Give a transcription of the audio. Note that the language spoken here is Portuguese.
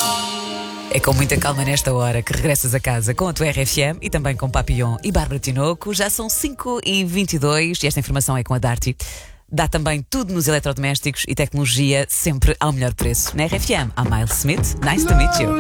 É com muita calma nesta hora que regressas a casa com a tua RFM e também com Papillon e Bárbara Tinoco. Já são 5h22 e esta informação é com a Darty. Dá também tudo nos eletrodomésticos e tecnologia sempre ao melhor preço. Na RFM, a Miles Smith. Nice to meet you.